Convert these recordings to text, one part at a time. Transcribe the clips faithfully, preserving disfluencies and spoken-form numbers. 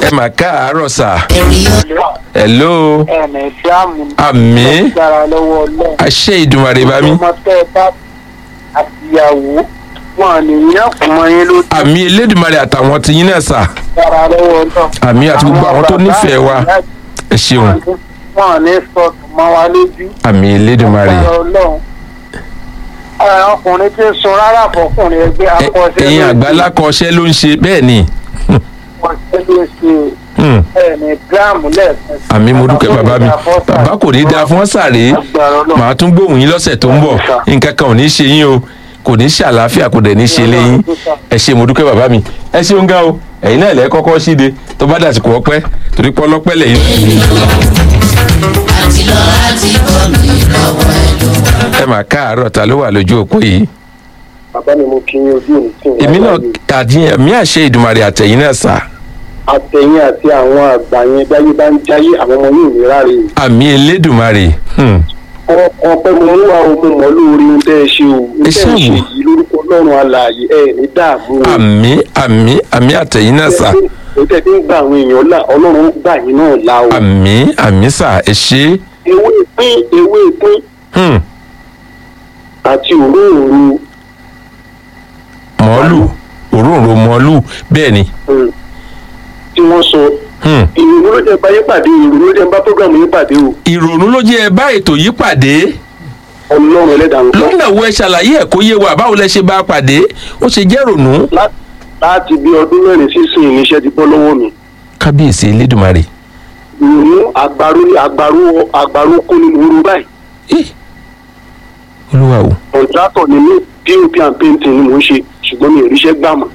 ẹ mà káàárọ̀ sà. hello. ẹ̀mí dáàmú. àmín. gbára lọ́wọ́ ọlọ́run. àṣẹ ìdùmarè bá mi. ọmọ tẹ́ ẹ bá àtìyàwó wọn nìyẹn kò mọ yín lójú. àmì elédùmarè àtàwọn ti yín náà sà. gbára lọ́wọ́ ọlọ́run. àmì àti gbogbo àwọn tó nífẹ̀ẹ́ wa. ẹ ṣeun. wọn ní sọ mọ wa lójú. àmì elédùmarè. gbára ọlọ́run. ọkùnrin tí ń sun rárá fọkùnrin ẹgbẹ́ akọ́ṣẹ́ ẹ̀yin àgbàlákọ̀ọ́ṣẹ́ ló ń ṣe bẹ́ẹ̀ ni. akọ́ṣẹ́ ló ṣe ẹ̀mí gíráàmù lẹ́ẹ̀kan. àmì mo dúpẹ́ bàbá mi bàbá kò ní dáa fún sàré màá tún gbóhùn yín lọ́sẹ̀ tó ń bọ̀ nǹkan kan ò ní ṣe yín o kò ní ṣe àlàáfíà kò dẹ̀ ní ṣe léyìn ẹ ṣe mo dúpẹ́ bàbá mi ẹ ṣeun gan o ẹ̀yin náà lẹ́ kọ́kọ́ ṣíde tó bá dàsìkò ọpẹ́ torí pọ́ lọ́pẹ́ lẹ́yìn. ẹ mà káàárọ̀ ta ló wà lójú òpó yìí. bàbá mi mo kí yín ojú òní tí èmi náà àdìyàn mi àṣẹ ìdùmarè àtẹ̀yìn náà sà. àtẹ̀yìn àti àwọn àgbà yẹn báyé bá ń jáyé àwọn ọmọ yìí ní ráre. àmì elédùmarè. ọpẹ́ mo mú wa o mo mọ̀ lórí ohun tẹ́ ẹ ṣe o ohun tẹ́ ẹ ṣe yìí lórúkọ ọlọ́run alààyè ẹ ní dààmú. àmì àmì àmì àtẹ̀yìn náà sà. ó tẹ̀ tí ń gba àwọn èèyàn là ọlọ́run gbà yín náà la o. àmì àmì sà ẹ ṣe. ewé pín ewé pín àti òróòrò mọ́ọ̀lù òróòrò mọ́ọ̀lù bẹ́ẹ̀ ni. tí wọ́n sọ ìrònú ló jẹ́ báyé pàdé ìrònú ló jẹ́ bá prógrámù yín pàdé o. ìrònú ló jẹ́ bá ètò yìí pàdé. ọlọ́run ẹlẹ́dàá ń kọ́. lọ́nà wo ẹ ṣàlàyé ẹ̀ kó yé wa báwo lẹ ṣe bá a pàdé ó ṣe jẹ́ ìrònú. láti bí ọdún mẹ́rin sísìn ìníṣẹ́ ti bọ́ lọ́wọ́ mi. kábíyèsí elédùnmarè. ìrònú àgbàrú àgbàrú àgbàrú kó ni mo rú báyìí. olúwa o. kọ̀ǹtrátọ̀ ni mí pop and painting ni mò ń ṣe ṣùgbọ́n mi ò ríṣẹ́ gbà mọ́.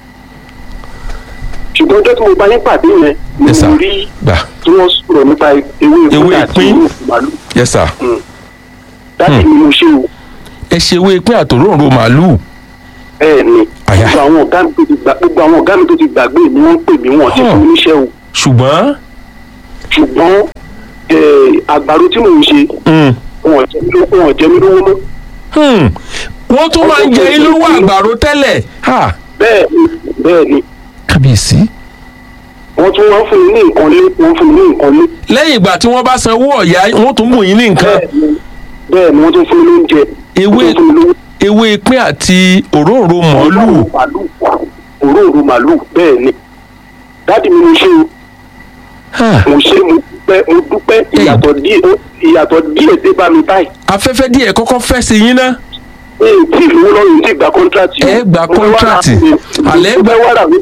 ṣùgbọ́n ọjọ́ tí mo bá yín pàdé yẹn ni mo rí tí wọ́n sọ̀rọ̀ nípa ewé ìpín àti ewé màálù. yes sir. dáàbì ni mo ṣe o. ẹ ṣe ewé ìpín àtòróǹro màálù. bẹ́ẹ̀ ni gbogbo àwọn ọ̀gá mi tó ti gbà gbogbo àwọn ọ̀gá mi tó ti gbàgbé ni wọ́n ń pè mí wọ́n ti fún mi níṣẹ́ o. ṣùgbọ́n. ṣùgbọ́n àgbàro tí mò ń ṣe wọn ò jẹ mí lówó mọ́. wọ́n tún máa ń jẹ yín lówó àgbàro tẹ́lẹ̀. bẹ́ẹ̀ ni bẹ́ẹ̀ ni. kábíyèsí. wọ́n tún wọ́n fún mi ní nǹkan lé wọ́n fún mi ní nǹkan lé. lẹ́yìn ìgbà tí wọ́n bá san owó ọ̀yà wọ́n tún bùn yín ní nǹkan. bẹ́ẹ̀ ni wọ́n tún fún mi lóúnjẹ. ewé ewé ìpín àti òróǹro màálù. òróǹro màálù bẹ́ẹ̀ ni. dáàdì mi mo ṣe o. mo ṣe mo dúpẹ́ mo dúpẹ́ ìyàtọ̀ díẹ̀ ìyàtọ̀ díẹ̀ dé bá mi báyìí. afẹ́fẹ́ díẹ̀ kọ́kọ́ fẹ́ sí yín náà. ee tí ìlówó lọ́rùn tí gba kọ́ńtrátì. ẹ gba kọ́ńtrátì alẹ́ gba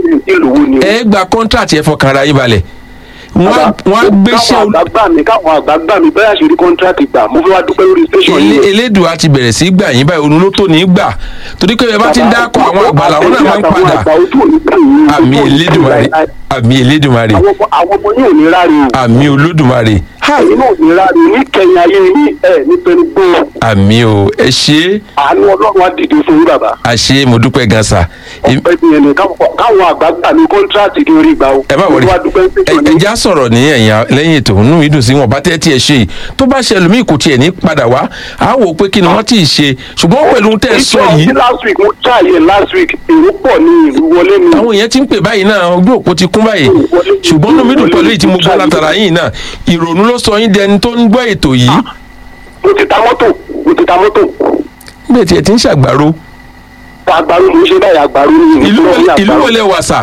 ẹ gba kọ́ńtrátì ẹ fọkàn ara yín balẹ̀. wọ́n á gbéṣẹ́ káwọn àgbà mi káwọn àgbà gbà mí bẹ́ẹ̀ àṣírí kọ́ńtrátì gbà mo fẹ́ wá dúpẹ́ lórí station yìí. elédùà ti bẹ̀rẹ̀ sí gbà yín báyìí òun ló tó ní gbà torí pé ẹ bá ti ń dákọ̀ àwọn àgbà làwọn náà máa ń padà. àmì elédùmarè àmì elédùmarè. àwọn ọmọ yìí ò ní ráre o. àmì olódùmarè. ẹ̀yin náà ò ní ráre ní kẹyìn ayé yín ẹ̀ ní pẹ́ẹ́ni gbó. àmì o ẹ ṣe. àánú ọlọ́run á dìde fún yín bàbá. àṣé mo dúpẹ́ gan sa. ọ̀pẹ ìyẹn ni káwọn àgbà gbà ní kọ́ńtrátì kí orí gbà o. ẹ má wọlé ẹ já sọ̀rọ̀ ní ẹ̀yìn lẹ́yìn ètò nínú ìdùn sí wọn bá tẹ́ tí ẹ ṣe yìí tó bá ṣe ẹlòmíì kò tiẹ̀ ní padà wá á wò ó pé kí ni wọ́n ti ṣe ṣùgbọ́n pẹ̀lú tẹ́ ẹ sọ yìí. last week mo ṣàyẹ̀ last week èrò pọ̀ ní ìlú wọlé mi. àwọn èèyàn ti ń pè báyìí náà ojú òpó ti kún báyìí ṣùgbọ́n inú mi dùn pẹ̀lú èyí tí mo gbọ́ látara yìí náà ìrònú ló sọ yín dẹni tó ń gbọ́ ètò yìí. mo ti ta mọ́tò mo ti ta mọ́tò. bẹ́ẹ̀ tiẹ̀ ti ń ṣàgbàro. àgbàro ló ń ṣe báyìí àgbàro ní ìlú wọlé wàsà.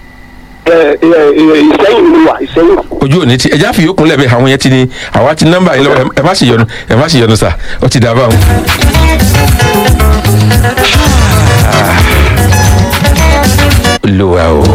ìsẹ́yìn ni mo wà ìsẹ́yìn. ojú òní ti ẹja fi yókùn lẹ́bẹ̀ẹ́ àwọn yẹn ti ní àwa ti nọ́mbà yìí lọ́wọ́ ẹ má ṣe yọnu ẹ má ṣe yọnu sà ó ti dà báwọn. olùwà o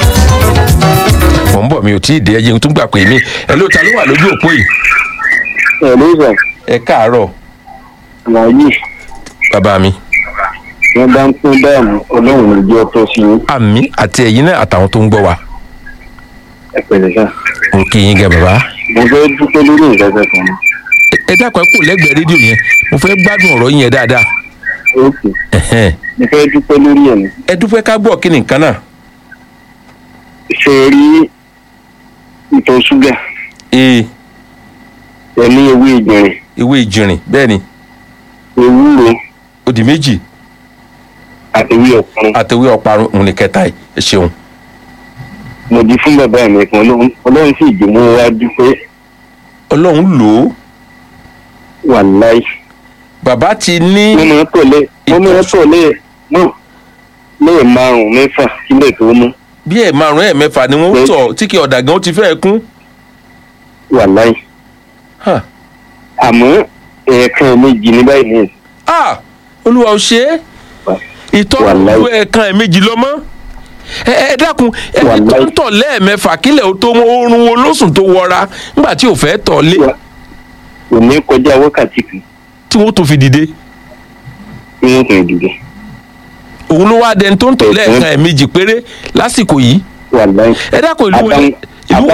mò ń bọ̀ mi ò tí ì dé ẹjẹ tún gbà pé mi ẹ ló ta ló wà lójú òpó yìí. ẹ ló sọ. ẹ káàárọ̀. wàyí. bàbá mi. wọ́n bá ń pín dáàmú ọlọ́run ló jẹ́ ọtọ́ sí yín. àmì àti ẹ̀yin náà àtàwọn tó ń gbọ́ wa. ẹ pẹ̀lẹ́ sá. mo kí yín gẹ bàbá. mo fẹ́ dúpẹ́ lórí ìdájọ́ kan. ẹ dákun ẹ kò lẹ́gbẹ̀ẹ́ rédíò yẹn mo fẹ́ gbádùn ọ̀rọ̀ yín yẹn dáadáa. ok mo fẹ́ dúpẹ́ lórí ẹ̀ ní. ẹ dúpẹ́ ká gbọ́ kí nìkan náà. ṣe rí ìtọ̀ ṣúgà. ee. ẹ ní ewé ìjìnrìn. ewé ìjìnrìn bẹ́ẹ̀ ni. ewúro. ó di méjì. àtẹwé ọ̀parun. àtẹwé ọ̀parun òun ni kẹta ẹ ṣeun. mo di fún bàbá mi kan ọlọ́run ọlọ́run sì jù mọ́ wá dúpẹ́. ọlọ́run lò ó. wàláì. bàbá ti ní. wọ́n máa ń tọ̀lé wọ́n máa ń tọ̀lé náà lẹ́ẹ̀ márùn-ún mẹ́fà sílẹ̀ tó mú. bí ẹ̀ márùn-ún ẹ̀ mẹ́fà ni wọ́n tọ̀ tí kì ọ̀dà gan ti fẹ́ kún. wàláì. àmọ́ ẹ̀ẹ̀kan méjì ní báyìí ní. olúwa ò ṣe é ìtọ́ ẹ̀ẹ̀kan méjì lọ́mọ́ ẹ ẹ dákun ẹni tó ń tọ̀ lẹ́ẹ̀mẹ́fà kílẹ̀ ó tó oorun wo lóṣùn tó wọra nígbà tí ò fẹ́ tọ̀ lé. kò ní kọjá wákàtí kan. tí wọ́n tó fi dìde. tí wọ́n tó fi dìde. òun ló wá dẹni tó ń tọ̀ lẹ́ẹ̀kan ẹ̀ẹ̀mejì péré lásìkò yìí. ẹ dákun ìlú wọlé ìlú.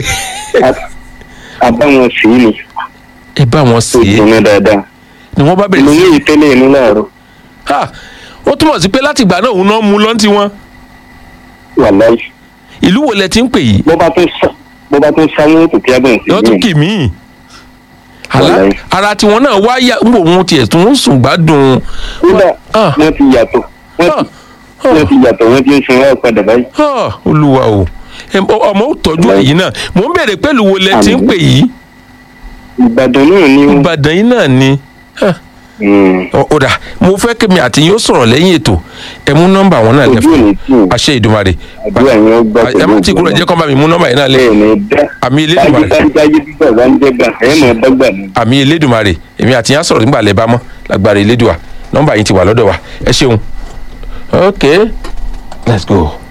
a bá wọn sí ni. ẹ bá wọn sí i. ó dùn mí dáadáa. ni wọ́n bá bẹ̀rẹ̀ sí. ìlú yìí tẹ́lẹ̀ inú láàárọ̀. ó túmọ̀ sí pé láti ìgbà náà òun náà mú lọ́ntì wọn. wàláì. ìlú wo lẹ ti ń pè yìí. bó bá tún sá bó bá tún sá wọn kò kí á bẹ̀rẹ̀ sí. yóò tún kì mí. ara tiwọn náà wá yà ń bò wọn tiẹ̀ tún ń sùn gbádùn. kódà wọ́n ti yàtọ̀ wọ́n ti yàtọ̀ wọ́n ti ń sun wá padà báyìí. olúwa o ọmọ ò tọ́jú èyí náà mò ń bèrè pẹ̀lú wo lẹ ti ń pè yìí. ìbàdàn náà ni. ìbàdàn yìí náà ni. ọ̀dà mo fẹ́ kí mi àti yóò sọ̀rọ̀ lẹ́yìn ètò ẹ mú nọ́mbà wọn náà lẹ́fọ̀ àṣẹ ìdùmarè ẹ má ti kúrò ẹ jẹ́ kó bá mi mú nọ́mbà yìí náà lẹ́ àmì elédùmarè àmì elédùmarè èmi àti yín á sọ̀rọ̀ nígbà lẹ́ bá mọ́ lágbára elédùà nọ́mbà yìí ti wà lọ́dọ̀ wa ẹ ṣeun ok let's go.